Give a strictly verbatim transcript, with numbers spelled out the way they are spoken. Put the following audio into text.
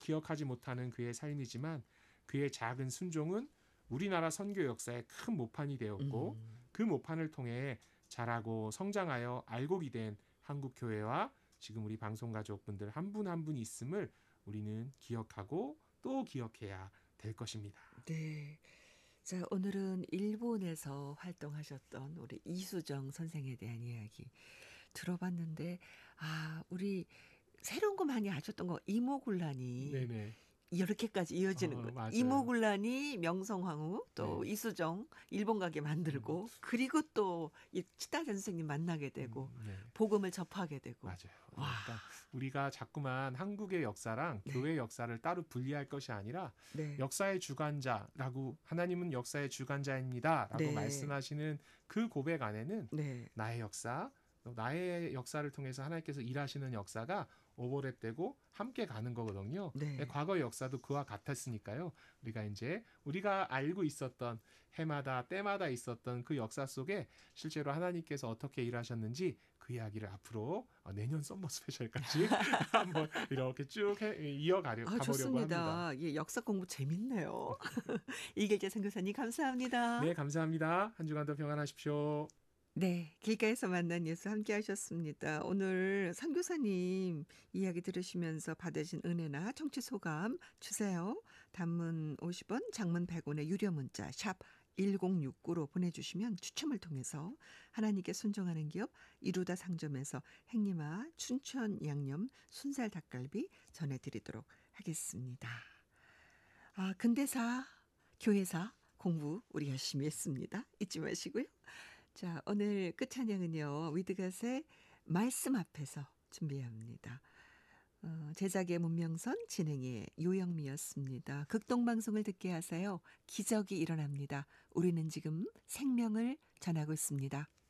기억하지 못하는 그의 삶이지만 그의 작은 순종은 우리나라 선교 역사의 큰 모판이 되었고 음. 그 모판을 통해 자라고 성장하여 알곡이 된 한국교회와 지금 우리 방송가족분들 한 분 한 분이 있음을 우리는 기억하고 또 기억해야 될 것입니다. 네. 자, 오늘은 일본에서 활동하셨던 우리 이수정 선생에 대한 이야기 들어봤는데, 아, 우리 새로운 거 많이 아셨던 거, 이모군란이 네네. 이렇게까지 이어지는 어, 거. 맞아요. 이모군란이 명성황후, 또 네. 이수정 일본 가게 음, 만들고, 그리고 또 이 치타자 선생님 만나게 되고, 음, 네. 복음을 접하게 되고. 맞아요. 와, 그러니까 우리가 자꾸만 한국의 역사랑 네, 교회 역사를 따로 분리할 것이 아니라 네, 역사의 주관자라고 하나님은 역사의 주관자입니다라고 네, 말씀하시는 그 고백 안에는 네. 나의 역사, 나의 역사를 통해서 하나님께서 일하시는 역사가 오버랩되고 함께 가는 거거든요. 네. 과거의 역사도 그와 같았으니까요. 우리가 이제 우리가 알고 있었던 해마다 때마다 있었던 그 역사 속에 실제로 하나님께서 어떻게 일하셨는지 그 이야기를 앞으로 내년 썸머 스페셜까지 한번 이렇게 쭉 해, 이어가려 아, 가보려고 합니다. 좋습니다. 예, 역사 공부 재밌네요. 이계재 선교사님 감사합니다. 네, 감사합니다. 한 주간도 평안하십시오. 네, 길가에서 만난 예수 함께 하셨습니다. 오늘 선교사님 이야기 들으시면서 받으신 은혜나 청취 소감 주세요. 단문 오십 원, 장문 백 원의 유료 문자 샵 일공육구로 보내주시면 추첨을 통해서 하나님께 순종하는 기업 이루다 상점에서 행님아 춘천 양념 순살 닭갈비 전해드리도록 하겠습니다. 아, 근대사, 교회사 공부 우리 열심히 했습니다. 잊지 마시고요. 자, 오늘 끝 찬양은요. 위드갓의 말씀 앞에서 준비합니다. 어, 제작의 문명선, 진행의 요영미였습니다. 극동방송을 듣게 하세요. 기적이 일어납니다. 우리는 지금 생명을 전하고 있습니다.